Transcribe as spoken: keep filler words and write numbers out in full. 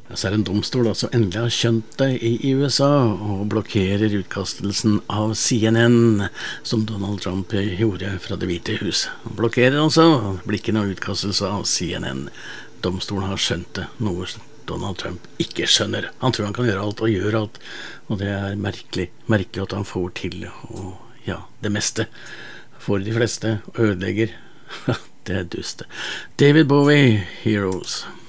Så er det en domstol da, som endelig har skjønt det i U S A og blokkerer utkastelsen av C N N som Donald Trump gjorde fra Det hvite hus. Han blokkerer altså blikken av utkastelse av C N N. Domstolen har skjønt det, noe Donald Trump ikke skjønner. Han tror han kan gjøre alt og gjør alt, og det er merkelig, merkelig at han får til og ja, det meste for de fleste ødelegger. Det er dust. David Bowie, Heroes.